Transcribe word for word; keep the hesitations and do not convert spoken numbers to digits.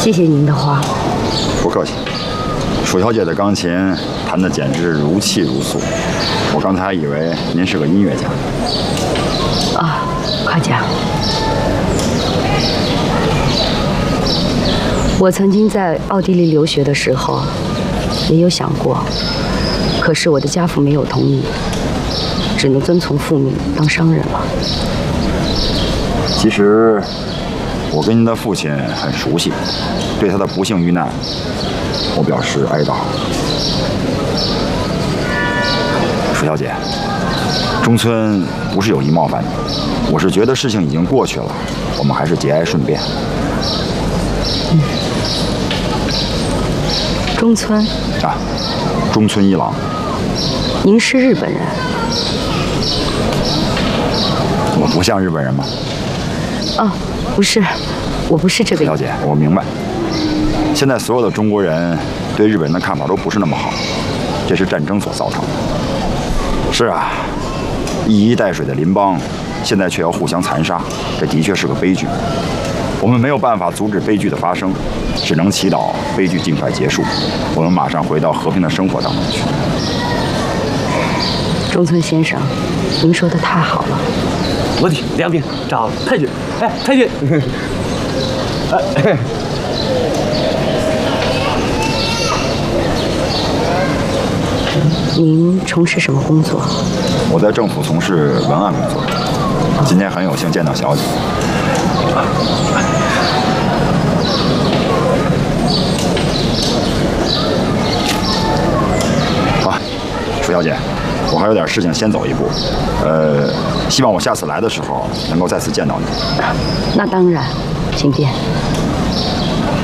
谢谢您的话。 不客气。楚小姐的钢琴弹得简直如泣如诉，我刚才还以为您是个音乐家。 啊，夸奖。我曾经在奥地利留学的时候，也有想过，可是我的家父没有同意，只能遵从父命当商人了。 其实，我跟您的父亲很熟悉，对他的不幸遇难，我表示哀悼。楚小姐，中村不是有意冒犯你，我是觉得事情已经过去了，我们还是节哀顺变。 嗯。中村啊，中村一郎。 您是日本人？ 我不像日本人吗？ 哦，不是，我不是这个。 了解，我明白。现在所有的中国人对日本人的看法都不是那么好，这是战争所造成的。是啊，一衣带水的邻邦，现在却要互相残杀，这的确是个悲剧。我们没有办法阻止悲剧的发生，只能祈祷悲剧尽快结束，我们马上回到和平的生活当中去。 中村先生，您说的太好了。 我的良兵找太君，哎，太君，哎。 您从事什么工作？ 我在政府从事文案工作。今天很有幸见到小姐。啊，楚小姐，我还有点事情，先走一步。呃，希望我下次来的时候能够再次见到你。 那当然，请便。